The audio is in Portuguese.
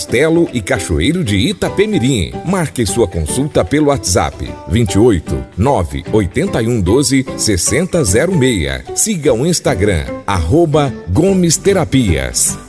Castelo e Cachoeiro de Itapemirim. Marque sua consulta pelo WhatsApp 28 981 12 6006. Siga o Instagram @Gomes Terapias.